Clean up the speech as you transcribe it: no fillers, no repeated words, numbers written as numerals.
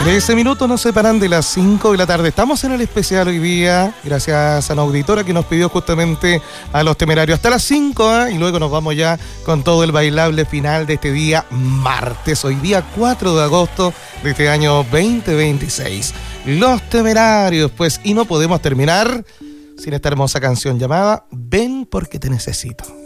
13 minutos nos separan de las 5 de la tarde. Estamos en el especial hoy día, gracias a la auditora que nos pidió justamente a Los Temerarios hasta las 5, y luego nos vamos ya con todo el bailable final de este día martes, hoy día 4 de agosto de este año 2026. Los Temerarios, pues, y no podemos terminar sin esta hermosa canción llamada Ven porque te necesito.